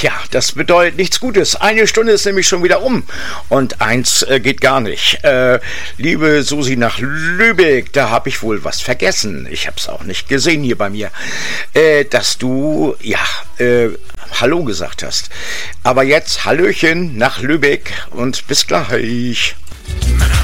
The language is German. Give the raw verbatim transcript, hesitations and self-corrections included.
Tja, das bedeutet nichts Gutes. Eine Stunde ist nämlich schon wieder um und eins äh, geht gar nicht. Äh, liebe Susi nach Lübeck, da habe ich wohl was vergessen. Ich habe es auch nicht gesehen hier bei mir, äh, dass du, ja, äh, Hallo gesagt hast. Aber jetzt Hallöchen nach Lübeck und bis gleich.